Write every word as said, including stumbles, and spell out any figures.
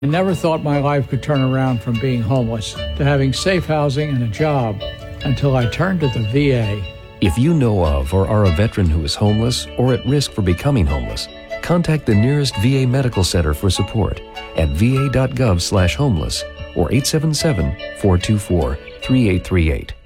I never thought my life could turn around from being homeless to having safe housing and a job until I turned to the V A. If you know of or are a veteran who is homeless or at risk for becoming homeless, contact the nearest V A medical center for support at v a dot gov slash homeless or eight seven seven, four two four, three eight three eight.